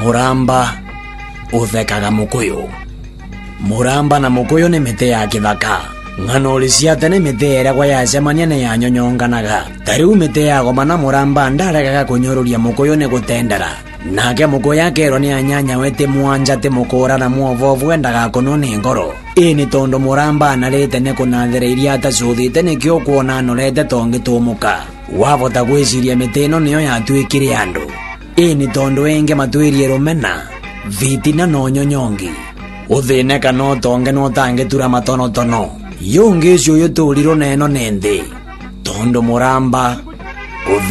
Muramba uthekaga mukuyu. Muramba na mukuyu ni miti ya kithaka. Ng'ano cia tene miti ĩrĩa yacemania nĩ yanyonyonganaga. Tariu miti ya goma na muramba ndaregaga kunyururia mukuyu ni gutendera. Nake mukuyu akerwo ni anyanya wete mwanja te mukura na muovovu endaga kunwo ni ngoro. Ĩĩ ni tondu muramba anarĩte ni kunathireiria atacuthite nikio kuona anorete tongitumuka. Wavota gwiciria miti ĩno niyo yatuĩkire andu. Ĩĩ ni tondu enge matwirie rumena vitina no nyonyongi. Uthine kana utonge no tangitura matonotono. Yonge cio yuturirwo neno nende tondu muramba